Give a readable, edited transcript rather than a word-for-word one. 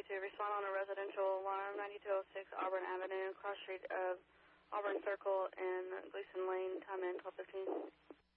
to respond on a residential alarm, 9206 Auburn Avenue, cross street of Auburn Circle and Gleason Lane, time in 12:15.